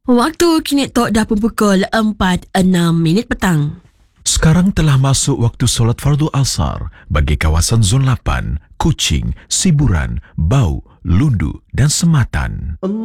Waktu kini tok dah pun pukul 4.06 petang. Sekarang telah masuk waktu solat fardu asar bagi kawasan Zon 8, Kuching, Siburan, Bau, Lundu dan Sematan.